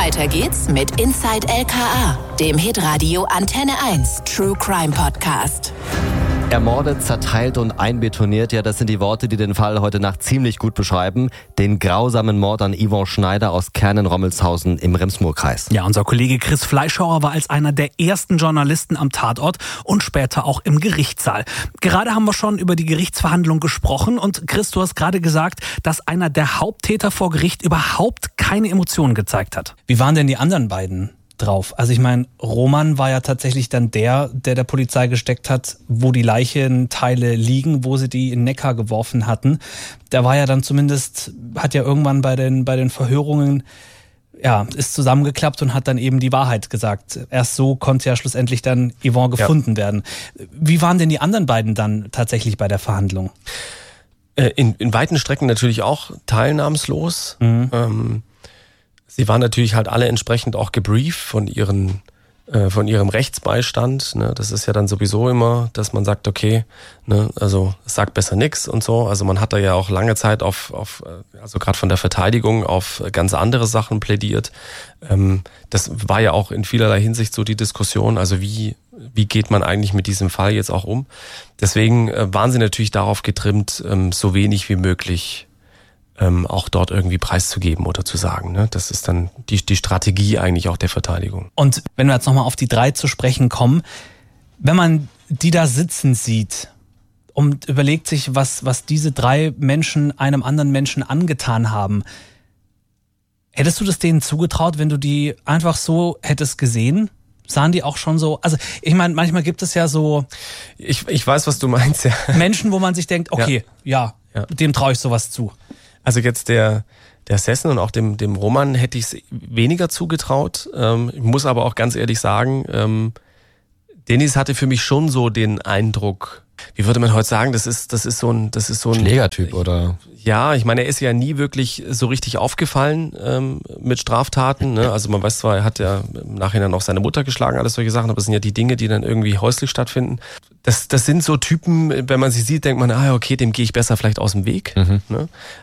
Weiter geht's mit Inside LKA, dem Hitradio Antenne 1 True Crime Podcast. Ermordet, zerteilt und einbetoniert, ja, das sind die Worte, die den Fall heute Nacht ziemlich gut beschreiben. Den grausamen Mord an Yvonne Schneider aus Kernen-Rommelshausen im Rems-Murr-Kreis. Ja, unser Kollege Chris Fleischhauer war als einer der ersten Journalisten am Tatort und später auch im Gerichtssaal. Gerade haben wir schon über die Gerichtsverhandlung gesprochen und Chris, du hast gerade gesagt, dass einer der Haupttäter vor Gericht überhaupt keine Emotionen gezeigt hat. Wie waren denn die anderen beiden drauf? Also ich meine, Roman war ja tatsächlich dann der Polizei gesteckt hat, wo die Leichenteile liegen, wo sie die in den Neckar geworfen hatten. Der war ja dann zumindest, hat ja irgendwann bei den Verhörungen, ja, ist zusammengeklappt und hat dann eben die Wahrheit gesagt. Erst so konnte ja schlussendlich dann Yvonne gefunden werden. Wie waren denn die anderen beiden dann tatsächlich bei der Verhandlung? In weiten Strecken natürlich auch teilnahmslos. Sie waren natürlich halt alle entsprechend auch gebrieft von ihrem Rechtsbeistand. Ne? Das ist ja dann sowieso immer, dass man sagt, okay, ne, also sagt besser nix und so. Also man hat da ja auch lange Zeit also gerade von der Verteidigung auf ganz andere Sachen plädiert. Das war ja auch in vielerlei Hinsicht so die Diskussion. Also wie geht man eigentlich mit diesem Fall jetzt auch um? Deswegen waren sie natürlich darauf getrimmt, so wenig wie möglich auch dort irgendwie preiszugeben oder zu sagen. Ne? Das ist dann die Strategie eigentlich auch der Verteidigung. Und wenn wir jetzt nochmal auf die 3 zu sprechen kommen, wenn man die da sitzen sieht und überlegt sich, was diese 3 Menschen einem anderen Menschen angetan haben, hättest du das denen zugetraut, wenn du die einfach so hättest gesehen? Sahen die auch schon so, also ich meine, manchmal gibt es ja so... Ich weiß, was du meinst, ja. Menschen, wo man sich denkt, okay, ja. Dem traue ich sowas zu. Also jetzt der Sessen und auch dem Roman hätte ich es weniger zugetraut. Ich muss aber auch ganz ehrlich sagen, Dennis hatte für mich schon so den Eindruck, wie würde man heute sagen, das ist so ein Schlägertyp, oder? Ja, ich meine, er ist ja nie wirklich so richtig aufgefallen mit Straftaten. Ne? Also man weiß zwar, er hat ja im Nachhinein auch seine Mutter geschlagen, alles solche Sachen, aber das sind ja die Dinge, die dann irgendwie häuslich stattfinden. Das sind so Typen, wenn man sie sieht, denkt man, okay, dem gehe ich besser vielleicht aus dem Weg. Ne?